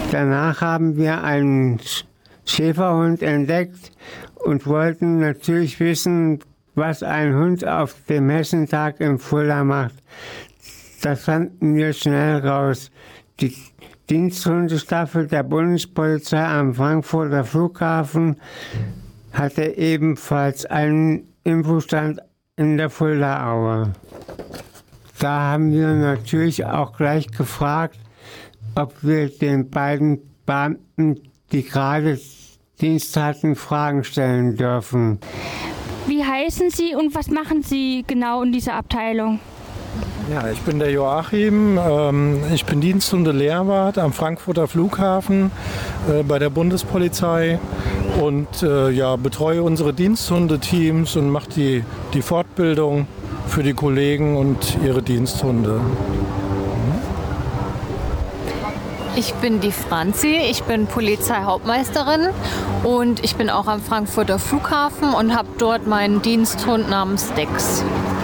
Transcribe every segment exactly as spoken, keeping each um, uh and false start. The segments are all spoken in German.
Danach haben wir einen Schäferhund entdeckt und wollten natürlich wissen, was ein Hund auf dem Hessentag in Fulda macht. Das fanden wir schnell raus. Die Diensthundestaffel der Bundespolizei am Frankfurter Flughafen hatte ebenfalls einen Infostand in der Fuldaaue. Da haben wir natürlich auch gleich gefragt, ob wir den beiden Beamten, die gerade Dienst hatten, Fragen stellen dürfen. Wie heißen Sie und was machen Sie genau in dieser Abteilung? Ja, ich bin der Joachim. Ich bin Diensthunde-Lehrwart am Frankfurter Flughafen bei der Bundespolizei und ja, betreue unsere Diensthundeteams und mache die, die Fortbildung für die Kollegen und ihre Diensthunde. Ich bin die Franzi, ich bin Polizeihauptmeisterin und ich bin auch am Frankfurter Flughafen und habe dort meinen Diensthund namens Dex.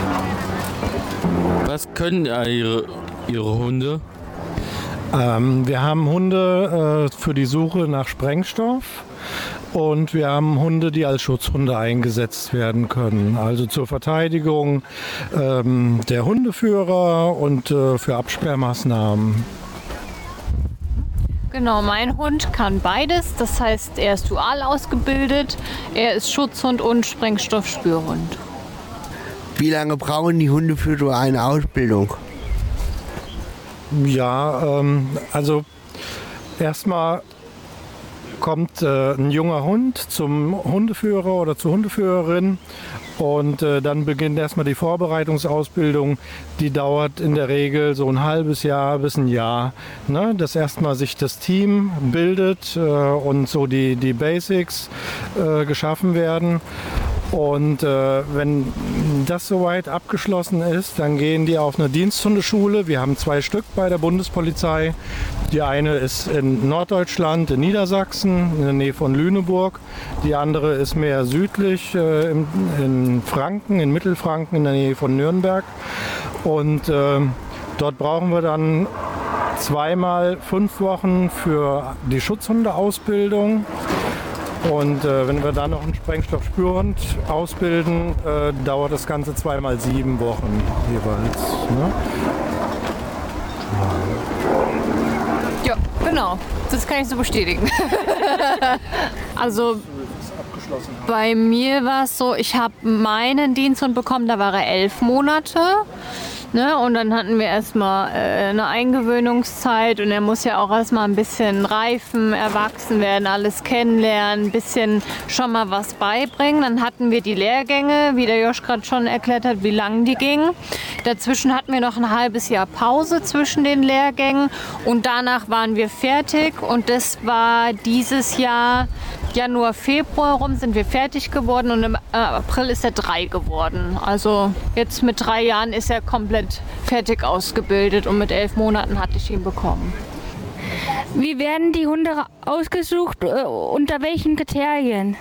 Was können Ihre, Ihre Hunde? Ähm, wir haben Hunde äh, für die Suche nach Sprengstoff und wir haben Hunde, die als Schutzhunde eingesetzt werden können. Also zur Verteidigung ähm, der Hundeführer und äh, für Absperrmaßnahmen. Genau, mein Hund kann beides. Das heißt, er ist dual ausgebildet, er ist Schutzhund und Sprengstoffspürhund. Wie lange brauchen die Hunde für so eine Ausbildung? Ja, ähm, also erstmal kommt äh, ein junger Hund zum Hundeführer oder zur Hundeführerin und äh, dann beginnt erstmal die Vorbereitungsausbildung. Die dauert in der Regel so ein halbes Jahr bis ein Jahr, ne? Dass erstmal sich das Team bildet äh, und so die, die Basics äh, geschaffen werden. Und äh, wenn das soweit abgeschlossen ist, dann gehen die auf eine Diensthundeschule. Wir haben zwei Stück bei der Bundespolizei. Die eine ist in Norddeutschland, in Niedersachsen, in der Nähe von Lüneburg. Die andere ist mehr südlich, äh, in, in Franken, in Mittelfranken, in der Nähe von Nürnberg. Und äh, dort brauchen wir dann zweimal fünf Wochen für die Schutzhundeausbildung. Und äh, wenn wir dann noch einen Sprengstoffspürhund ausbilden, äh, dauert das Ganze zweimal sieben Wochen jeweils. Ne? Ja, genau. Das kann ich so bestätigen. Also bei mir war es so, ich habe meinen Diensthund bekommen, da war er elf Monate. Ne? Und dann hatten wir erstmal äh, eine Eingewöhnungszeit und er muss ja auch erstmal ein bisschen reifen, erwachsen werden, alles kennenlernen, ein bisschen schon mal was beibringen. Dann hatten wir die Lehrgänge, wie der Josch gerade schon erklärt hat, wie lang die gingen. Dazwischen hatten wir noch ein halbes Jahr Pause zwischen den Lehrgängen und danach waren wir fertig und das war dieses Jahr Januar, Februar rum sind wir fertig geworden und im April ist er drei geworden. Also jetzt mit drei Jahren ist er komplett fertig ausgebildet und mit elf Monaten hatte ich ihn bekommen. Wie werden die Hunde ausgesucht? Äh, unter welchen Kriterien?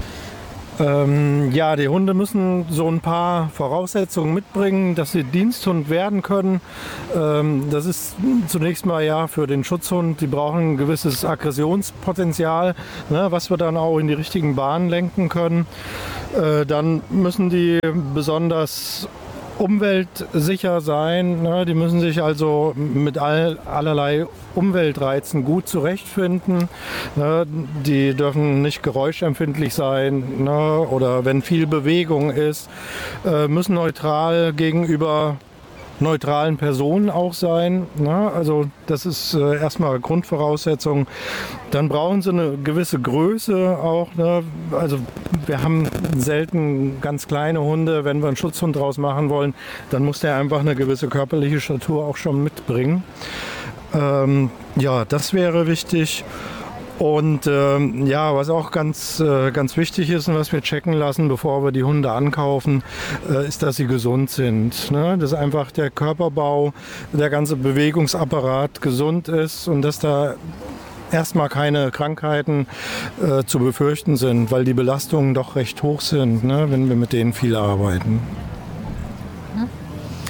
Ähm, ja, die Hunde müssen so ein paar Voraussetzungen mitbringen, dass sie Diensthund werden können. Ähm, das ist zunächst mal ja für den Schutzhund, die brauchen ein gewisses Aggressionspotenzial, ne, was wir dann auch in die richtigen Bahnen lenken können. Äh, dann müssen die besonders umweltsicher sein. Ne? Die müssen sich also mit all, allerlei Umweltreizen gut zurechtfinden. Ne? Die dürfen nicht geräuschempfindlich sein, ne? Oder wenn viel Bewegung ist, äh, müssen neutral gegenüber neutralen Personen auch sein. Ne? Also das ist äh, erstmal Grundvoraussetzung. Dann brauchen sie eine gewisse Größe auch. Ne? Also wir haben selten ganz kleine Hunde. Wenn wir einen Schutzhund draus machen wollen, dann muss der einfach eine gewisse körperliche Statur auch schon mitbringen. Ähm, ja, das wäre wichtig. Und ähm, ja, was auch ganz, äh, ganz wichtig ist und was wir checken lassen, bevor wir die Hunde ankaufen, äh, ist, dass sie gesund sind. Ne? Dass einfach der Körperbau, der ganze Bewegungsapparat gesund ist und dass da erstmal keine Krankheiten äh, zu befürchten sind, weil die Belastungen doch recht hoch sind, ne? Wenn wir mit denen viel arbeiten.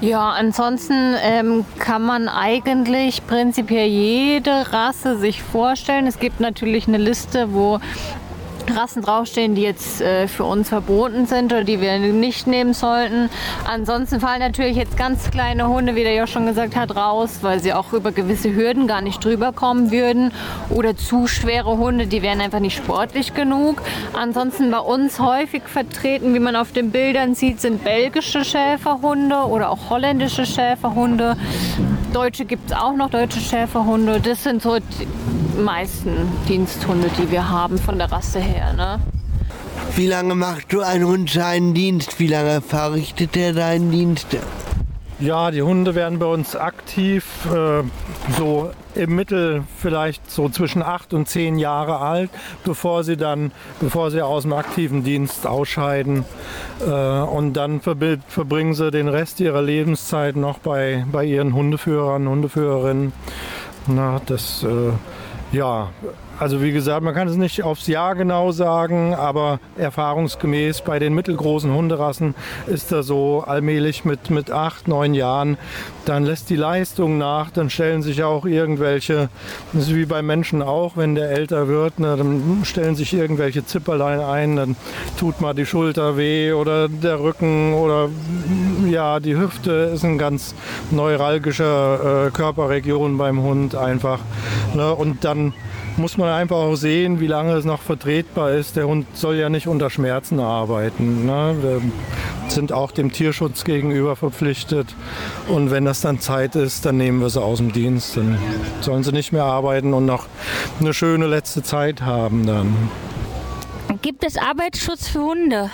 Ja, ansonsten ähm, kann man eigentlich prinzipiell jede Rasse sich vorstellen. Es gibt natürlich eine Liste, wo Rassen draufstehen, die jetzt äh, für uns verboten sind oder die wir nicht nehmen sollten. Ansonsten fallen natürlich jetzt ganz kleine Hunde, wie der Josh schon gesagt hat, raus, weil sie auch über gewisse Hürden gar nicht drüber kommen würden. Oder zu schwere Hunde, die wären einfach nicht sportlich genug. Ansonsten bei uns häufig vertreten, wie man auf den Bildern sieht, sind belgische Schäferhunde oder auch holländische Schäferhunde. Deutsche gibt es auch noch, deutsche Schäferhunde. Das sind so die meisten Diensthunde, die wir haben von der Rasse her. Ne? Wie lange macht du ein Hund seinen Dienst? Wie lange verrichtet er seinen Dienst? Ja, die Hunde werden bei uns aktiv, äh, so im Mittel vielleicht so zwischen acht und zehn Jahre alt, bevor sie dann, bevor sie aus dem aktiven Dienst ausscheiden. Äh, und dann verb- verbringen sie den Rest ihrer Lebenszeit noch bei, bei ihren Hundeführern, Hundeführerinnen. Na, das, äh, ja, also wie gesagt, man kann es nicht aufs Jahr genau sagen, aber erfahrungsgemäß bei den mittelgroßen Hunderassen ist das so allmählich mit, mit acht, neun Jahren, dann lässt die Leistung nach, dann stellen sich auch irgendwelche, das ist wie bei Menschen auch, wenn der älter wird, ne, dann stellen sich irgendwelche Zipperlein ein, dann tut mal die Schulter weh oder der Rücken oder ja, die Hüfte ist eine ganz neuralgische äh, Körperregion beim Hund einfach. Ne, und dann muss man einfach auch sehen, wie lange es noch vertretbar ist. Der Hund soll ja nicht unter Schmerzen arbeiten. Ne? Wir sind auch dem Tierschutz gegenüber verpflichtet. Und wenn das dann Zeit ist, dann nehmen wir sie aus dem Dienst. Dann sollen sie nicht mehr arbeiten und noch eine schöne letzte Zeit haben dann. Gibt es Arbeitsschutz für Hunde?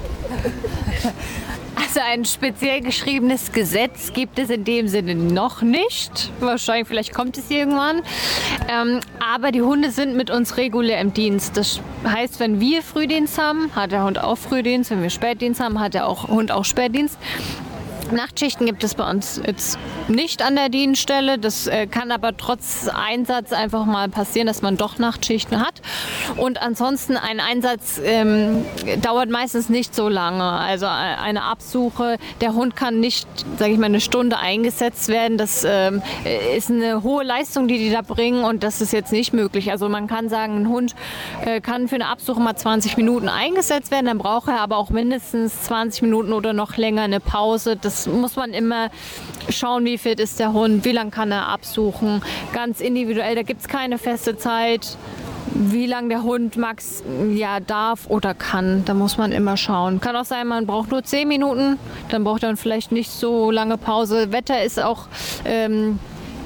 Also ein speziell geschriebenes Gesetz gibt es in dem Sinne noch nicht. Wahrscheinlich, vielleicht kommt es irgendwann. Ähm, aber die Hunde sind mit uns regulär im Dienst. Das heißt, wenn wir Frühdienst haben, hat der Hund auch Frühdienst. Wenn wir Spätdienst haben, hat der auch, Hund auch Spätdienst. Nachtschichten gibt es bei uns jetzt nicht an der Dienststelle. Das äh, kann aber trotz Einsatz einfach mal passieren, dass man doch Nachtschichten hat. Und ansonsten ein Einsatz ähm, dauert meistens nicht so lange. Also eine Absuche, der Hund kann nicht, sage ich mal, eine Stunde eingesetzt werden. Das ähm, ist eine hohe Leistung, die die da bringen und das ist jetzt nicht möglich. Also man kann sagen, ein Hund äh, kann für eine Absuche mal zwanzig Minuten eingesetzt werden, dann braucht er aber auch mindestens zwanzig Minuten oder noch länger eine Pause. Das muss man immer schauen, wie fit ist der Hund, wie lange kann er absuchen. Ganz individuell, da gibt es keine feste Zeit, wie lange der Hund max ja, darf oder kann. Da muss man immer schauen. Kann auch sein, man braucht nur zehn Minuten, dann braucht er vielleicht nicht so lange Pause. Wetter ist auch... Ähm,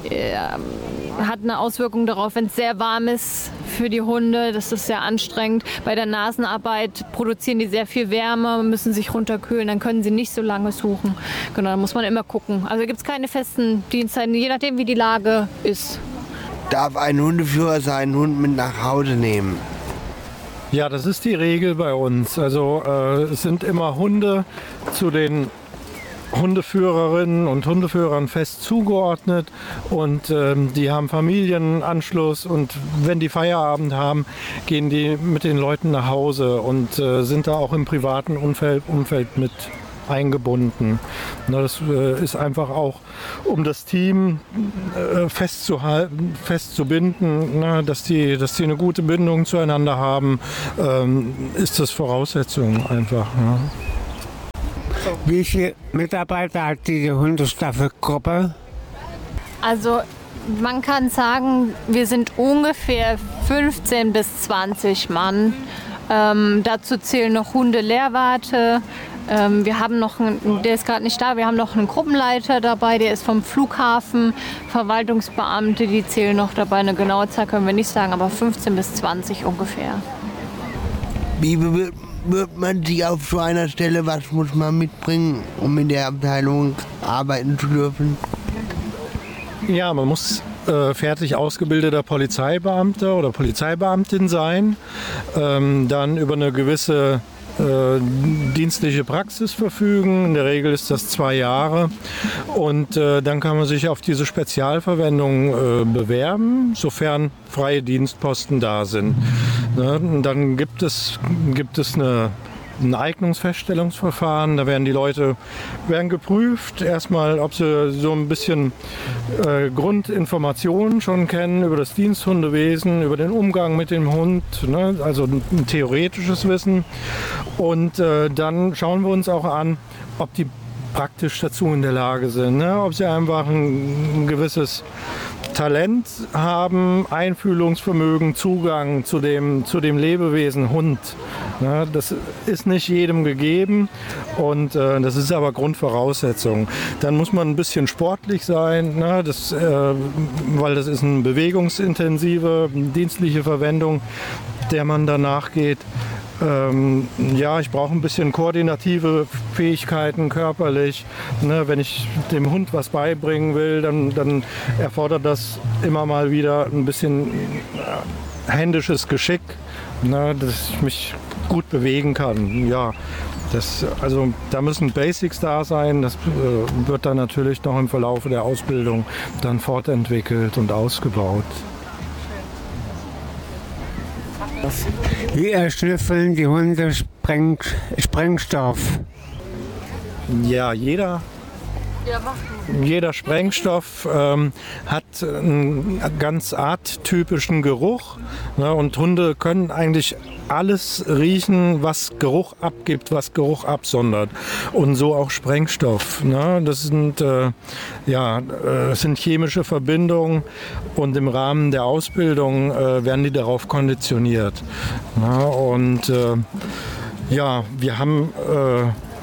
hat eine Auswirkung darauf, wenn es sehr warm ist für die Hunde. Das ist sehr anstrengend. Bei der Nasenarbeit produzieren die sehr viel Wärme, müssen sich runterkühlen, dann können sie nicht so lange suchen. Genau, da muss man immer gucken. Also gibt es keine festen Dienstzeiten, je nachdem wie die Lage ist. Darf ein Hundeführer seinen Hund mit nach Hause nehmen? Ja, das ist die Regel bei uns. Also äh, es sind immer Hunde zu den Hundeführerinnen und Hundeführern fest zugeordnet und ähm, die haben Familienanschluss und wenn die Feierabend haben, gehen die mit den Leuten nach Hause und äh, sind da auch im privaten Umfeld, Umfeld mit eingebunden. Na, das äh, ist einfach auch, um das Team äh, festzuhalten, festzubinden, na, dass die, dass die eine gute Bindung zueinander haben, ähm, ist das Voraussetzung einfach. Ja. Wie viele Mitarbeiter hat diese Hundestaffelgruppe? Also man kann sagen, wir sind ungefähr fünfzehn bis zwanzig Mann. Ähm, dazu zählen noch Hundelehrwarte. Ähm, wir haben noch, einen, der ist gerade nicht da, wir haben noch einen Gruppenleiter dabei, der ist vom Flughafen, Verwaltungsbeamte, die zählen noch dabei. Eine genaue Zahl können wir nicht sagen, aber fünfzehn bis zwanzig ungefähr. Wie bewirbt wird man sich auf so einer Stelle, was muss man mitbringen, um in der Abteilung arbeiten zu dürfen? Ja, man muss äh, fertig ausgebildeter Polizeibeamter oder Polizeibeamtin sein, ähm, dann über eine gewisse äh, dienstliche Praxis verfügen. In der Regel ist das zwei Jahre und äh, dann kann man sich auf diese Spezialverwendung äh, bewerben, sofern freie Dienstposten da sind. Ne? Und dann gibt es, gibt es eine ein Eignungsfeststellungsverfahren. Da werden die Leute werden geprüft, erstmal, ob sie so ein bisschen äh, Grundinformationen schon kennen über das Diensthundewesen, über den Umgang mit dem Hund, ne? Also ein, ein theoretisches Wissen. Und äh, dann schauen wir uns auch an, ob die praktisch dazu in der Lage sind, ne? Ob sie einfach ein, ein gewisses Talent haben, Einfühlungsvermögen, Zugang zu dem, zu dem Lebewesen Hund. Ja, das ist nicht jedem gegeben und äh, das ist aber Grundvoraussetzung. Dann muss man ein bisschen sportlich sein, ne? Das, äh, weil das ist eine bewegungsintensive, dienstliche Verwendung, der man danach geht. Ähm, ja, ich brauche ein bisschen koordinative Fähigkeiten körperlich. Ne, wenn ich dem Hund was beibringen will, dann, dann erfordert das immer mal wieder ein bisschen äh, händisches Geschick, ne, dass ich mich gut bewegen kann. Ja, das, also da müssen Basics da sein. Das äh, wird dann natürlich noch im Verlauf der Ausbildung dann fortentwickelt und ausgebaut. Wie erschnüffeln die Hunde Spreng Sprengstoff? Ja, jeder, jeder Sprengstoff ähm, hat einen ganz arttypischen Geruch. Ne, und Hunde können eigentlich alles riechen, was Geruch abgibt, was Geruch absondert. Und so auch Sprengstoff. Ne? Das sind, äh, ja, äh, sind chemische Verbindungen und im Rahmen der Ausbildung äh, werden die darauf konditioniert. Ne? Und äh, ja, wir haben äh,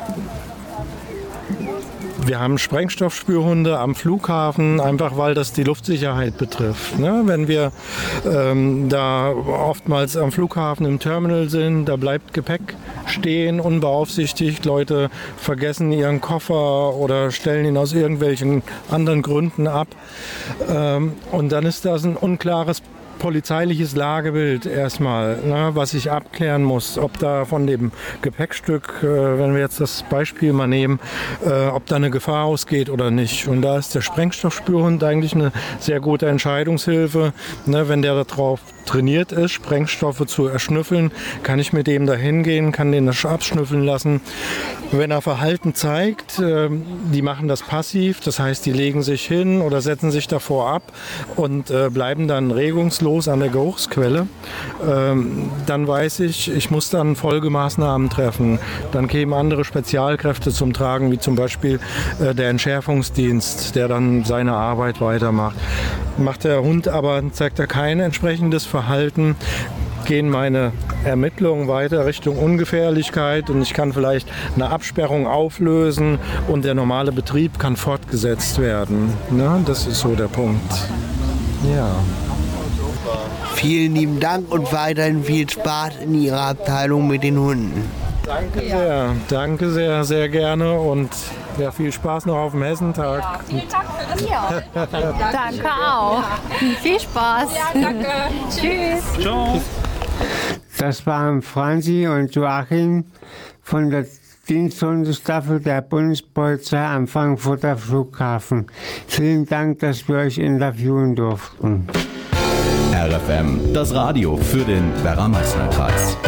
Wir haben Sprengstoffspürhunde am Flughafen, einfach weil das die Luftsicherheit betrifft. Ne? Wenn wir ähm, da oftmals am Flughafen im Terminal sind, da bleibt Gepäck stehen, unbeaufsichtigt. Leute vergessen ihren Koffer oder stellen ihn aus irgendwelchen anderen Gründen ab. Ähm, und dann ist das ein unklares polizeiliches Lagebild erstmal, ne, was ich abklären muss, ob da von dem Gepäckstück, äh, wenn wir jetzt das Beispiel mal nehmen, äh, ob da eine Gefahr ausgeht oder nicht. Und da ist der Sprengstoffspürhund eigentlich eine sehr gute Entscheidungshilfe. Ne, wenn der darauf trainiert ist, Sprengstoffe zu erschnüffeln, kann ich mit dem da hingehen, kann den das abschnüffeln lassen. Wenn er Verhalten zeigt, äh, die machen das passiv, das heißt, die legen sich hin oder setzen sich davor ab und äh, bleiben dann regungslos an der Geruchsquelle, ähm, dann weiß ich, ich muss dann Folgemaßnahmen treffen. Dann kämen andere Spezialkräfte zum Tragen, wie zum Beispiel äh, der Entschärfungsdienst, der dann seine Arbeit weitermacht. Macht der Hund aber, zeigt er kein entsprechendes Verhalten, gehen meine Ermittlungen weiter Richtung Ungefährlichkeit und ich kann vielleicht eine Absperrung auflösen und der normale Betrieb kann fortgesetzt werden. Ne? Das ist so der Punkt. Ja. Vielen lieben Dank und weiterhin viel Spaß in Ihrer Abteilung mit den Hunden. Danke sehr, danke sehr, sehr gerne und ja, viel Spaß noch auf dem Hessentag. Ja, vielen Dank für das ja. Danke auch. Viel Spaß. Ja, danke. Tschüss. Ciao. Das waren Franzi und Joachim von der Diensthundestaffel der Bundespolizei am Frankfurter Flughafen. Vielen Dank, dass wir euch interviewen durften. R F M, das Radio für den Werra-Meißner-Kreis.